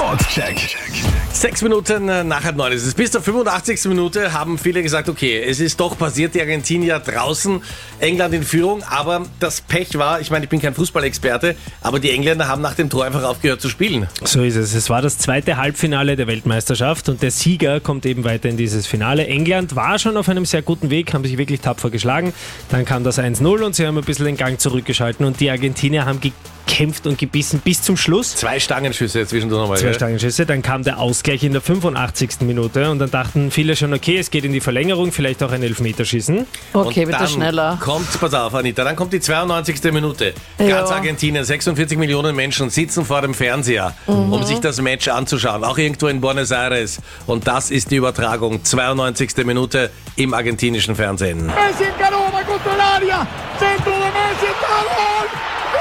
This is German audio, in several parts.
Sportcheck. 6 Minuten nach halb 9 ist es. Bis zur 85. Minute haben viele gesagt, okay, es ist doch passiert, die Argentinier draußen, England in Führung, aber das Pech war, ich meine, ich bin kein Fußballexperte, aber die Engländer haben nach dem Tor einfach aufgehört zu spielen. So ist es. Es war das zweite Halbfinale der Weltmeisterschaft und der Sieger kommt eben weiter in dieses Finale. England war schon auf einem sehr guten Weg, haben sich wirklich tapfer geschlagen. Dann kam das 1-0 und sie haben ein bisschen den Gang zurückgeschalten und die Argentinier haben gekämpft und gebissen bis zum Schluss. 2 Stangenschüsse zwischendurch nochmal. 2 Stangenschüsse, dann kam der Ausgleich in der 85. Minute und dann dachten viele schon, okay, es geht in die Verlängerung, vielleicht auch ein Elfmeterschießen. Okay, und bitte dann schneller. Pass auf, Anita, dann kommt die 92. Minute. Ganz Argentinien, 46 Millionen Menschen sitzen vor dem Fernseher, um sich das Match anzuschauen. Auch irgendwo in Buenos Aires. Und das ist die Übertragung. 92. Minute im argentinischen Fernsehen. Messi encarona contra el área. Centro de Messi, está gol.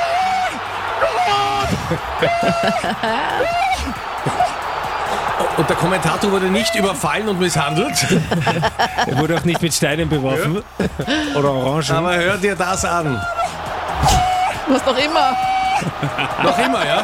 Und der Kommentator wurde nicht überfallen und misshandelt. Er wurde auch nicht mit Steinen beworfen. Oder Orangen. Aber hör dir das an. Was noch immer. Noch immer, ja?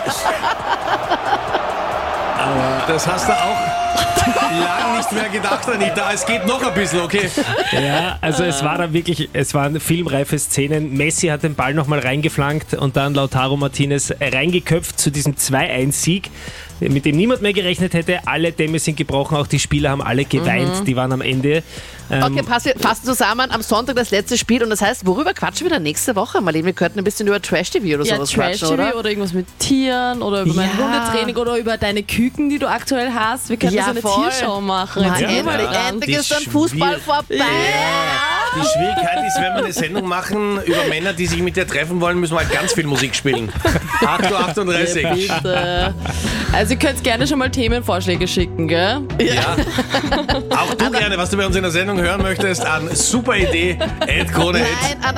Aber das hast du auch lang nicht mehr gedacht, Anita. Es geht noch ein bisschen, okay? Ja, also es waren filmreife Szenen. Messi hat den Ball nochmal reingeflankt und dann Lautaro Martinez reingeköpft zu diesem 2-1-Sieg, mit dem niemand mehr gerechnet hätte. Alle Dämme sind gebrochen, auch die Spieler haben alle geweint, die waren am Ende. Okay, passen zusammen. Am Sonntag das letzte Spiel und das heißt, worüber quatschen wir dann nächste Woche? Marlene, wir könnten ein bisschen über Trash-TV oder sowas quatschen, oder? Oder irgendwas mit Tieren oder über mein Hundetraining oder über deine Küken, die du aktuell hast. Wir könnten so eine Tiershow machen. Endlich ist dann Fußball vorbei. Die Schwierigkeit ist, wenn wir eine Sendung machen über Männer, die sich mit dir treffen wollen, müssen wir halt ganz viel Musik spielen. 8:38 Uhr. Bitte. Also ihr könnt gerne schon mal Themenvorschläge schicken, gell? Ja. Auch du gerne, was du bei uns in der Sendung hören möchtest, an superidee@kronehit. Nein, an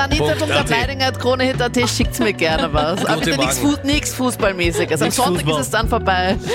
anita.bleidinger@kronehit.at schickt's mir gerne was. Aber bitte nichts Fußballmäßiges. Am Sonntag ist es dann vorbei.